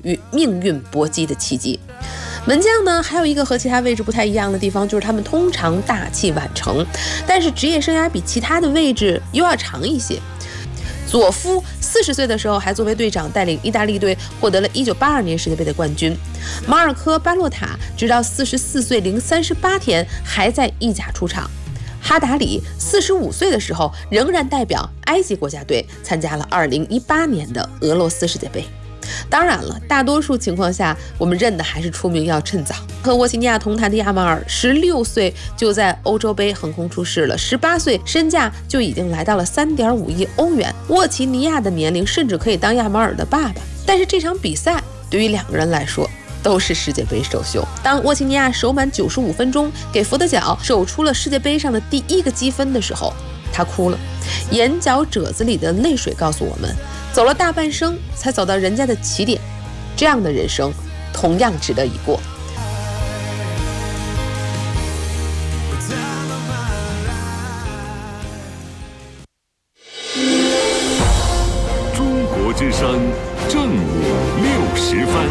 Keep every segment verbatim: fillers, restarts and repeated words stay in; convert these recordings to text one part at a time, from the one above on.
与命运搏击的契机。门将呢，还有一个和其他位置不太一样的地方，就是他们通常大器晚成，但是职业生涯比其他的位置又要长一些。佐夫四十岁的时候还作为队长带领意大利队获得了一九八二年世界杯的冠军。马尔科·巴洛塔直到四十四岁零三十八天还在意甲出场。哈达里四十五岁的时候仍然代表埃及国家队参加了二零一八年的俄罗斯世界杯。当然了，大多数情况下我们认的还是出名要趁早。和沃齐尼亚同坛的亚马尔十六岁就在欧洲杯横空出世了，十八岁身价就已经来到了 三点五亿欧元。沃齐尼亚的年龄甚至可以当亚马尔的爸爸。但是这场比赛对于两个人来说都是世界杯首秀。当沃齐尼亚守满九十五分钟给福德角守出了世界杯上的第一个积分的时候，他哭了，眼角褶子里的泪水告诉我们，走了大半生才走到人家的起点，这样的人生同样值得一过。 中国之声正午六十分。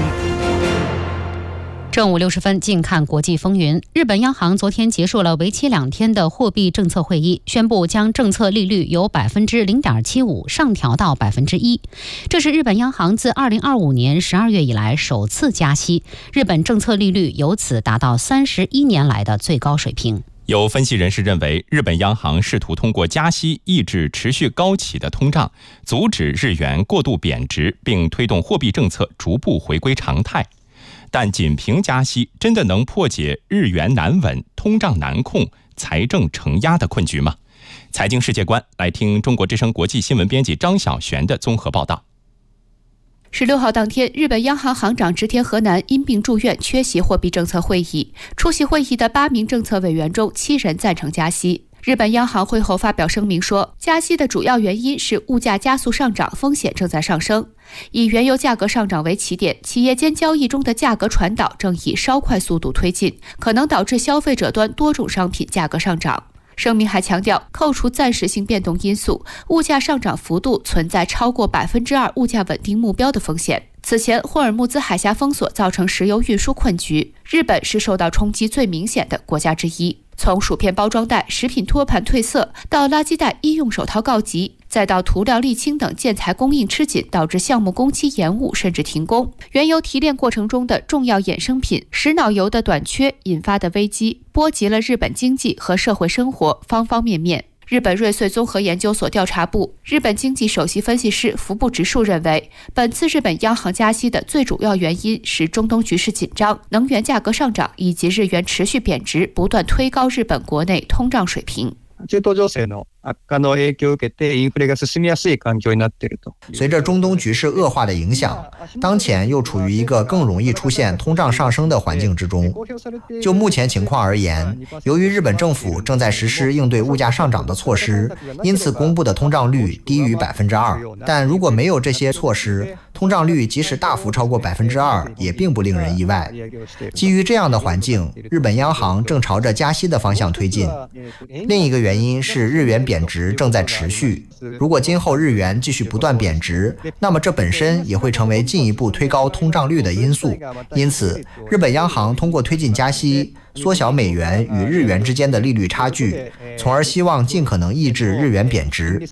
正午六十分，近看国际风云。日本央行昨天结束了为期两天的货币政策会议，宣布将政策利率由百分之零点七五上调到百分之一。这是日本央行自二零二五年十二月以来首次加息，日本政策利率由此达到三十一年来的最高水平。 有分析人士认为，日本央行试图通过加息抑制持续高企的通胀，阻止日元过度贬值，并推动货币政策逐步回归常态。但仅凭加息真的能破解日元难稳、通胀难控、财政承压的困局吗？财经世界观，来听中国之声国际新闻编辑张晓璇的综合报道。 十六号当天，日本央行行长植田和男因病住院，缺席货币政策会议。出席会议的八名政策委员中，七人赞成加息。日本央行会后发表声明说，加息的主要原因是物价加速上涨，风险正在上升。以原油价格上涨为起点，企业间交易中的价格传导正以稍快速度推进，可能导致消费者端多种商品价格上涨。声明还强调，扣除暂时性变动因素，物价上涨幅度存在超过百分之二物价稳定目标的风险。此前，霍尔木兹海峡封锁造成石油运输困局，日本是受到冲击最明显的国家之一。从薯片包装袋、食品托盘褪色，到垃圾袋医用手套告急，再到涂料、沥青等建材供应吃紧，导致项目工期延误甚至停工。原油提炼过程中的重要衍生品石脑油的短缺引发的危机，波及了日本经济和社会生活方方面面。日本瑞穗综合研究所调查部日本经济首席分析师服部直树认为，本次日本央行加息的最主要原因是中东局势紧張、能源价格上涨以及日元持续贬值，不断推高日本国内通胀水平。 中東情勢の悪化の影響を受けてインフレが進みやすい環境になっていると。 随着中东局势恶化的影响，当前又处于一个更容易出现通胀上升的环境之中。就目前情况而言，由于日本政府正在实施应对物价上涨的措施，因此公布的通胀率低于百分之二。但如果没有这些措施，通胀率即使大幅超过百分之二，也并不令人意外。基于这样的环境，日本央行正朝着加息的方向推进。另一个原因是日元贬值正在持续，如果今后日元继续不断贬值，那么这本身也会成为进一步推高通胀率的因素。因此，日本央行通过推进加息，缩小美元与日元之间的利率差距，从而希望尽可能抑制日元贬值。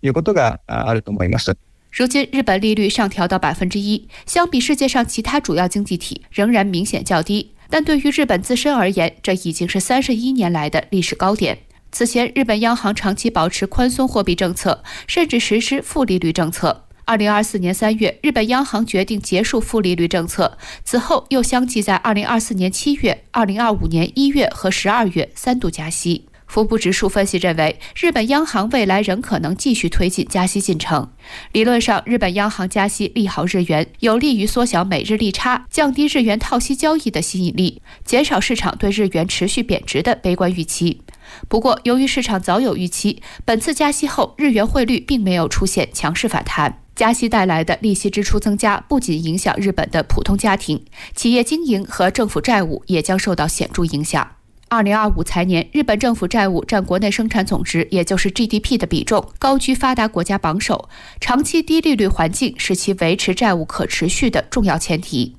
如今日本利率上调到百分之一，相比世界上其他主要经济体仍然明显较低，但对于日本自身而言，这已经是三十一年来的历史高点。此前，日本央行长期保持宽松货币政策，甚至实施负利率政策。二零二四年三月，日本央行决定结束负利率政策，此后又相继在二零二四年七月、二零二五年一月和十二月三度加息。服部直树分析认为，日本央行未来仍可能继续推进加息进程。理论上，日本央行加息利好日元，有利于缩小美日利差，降低日元套息交易的吸引力，减少市场对日元持续贬值的悲观预期。不过，由于市场早有预期，本次加息后日元汇率并没有出现强势反弹。加息带来的利息支出增加，不仅影响日本的普通家庭，企业经营和政府债务也将受到显著影响。二零二五财年，日本政府债务占国内生产总值，也就是 G D P 的比重，高居发达国家榜首。长期低利率环境是其维持债务可持续的重要前提。